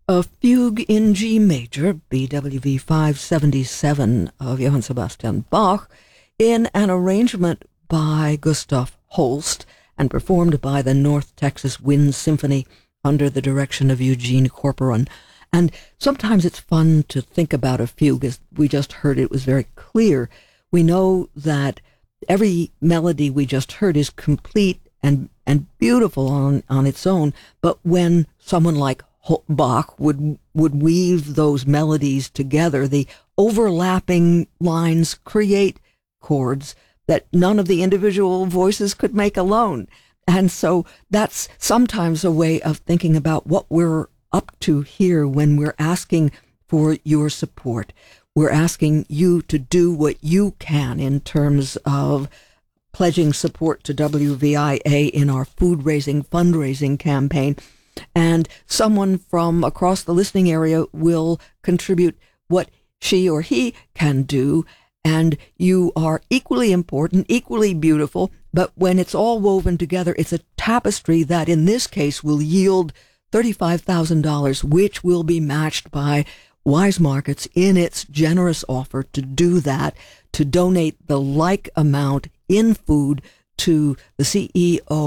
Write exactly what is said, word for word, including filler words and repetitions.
A fugue in G major, B W V five seventy-seven of Johann Sebastian Bach, in an arrangement by Gustav Holst and performed by the North Texas Wind Symphony under the direction of Eugene Corporon. And sometimes it's fun to think about a fugue. As we just heard, it was very clear. We know that every melody we just heard is complete and and beautiful on, on its own, but when someone like Bach would would weave those melodies together, the overlapping lines create chords that none of the individual voices could make alone. And so that's sometimes a way of thinking about what we're up to here when we're asking for your support. We're asking you to do what you can in terms of pledging support to W V I A in our food-raising, fundraising campaign. And someone from across the listening area will contribute what she or he can do. And you are equally important, equally beautiful, but when it's all woven together, it's a tapestry that in this case will yield thirty-five thousand dollars, which will be matched by Wise Markets in its generous offer to do that, to donate the like amount in food to the C E O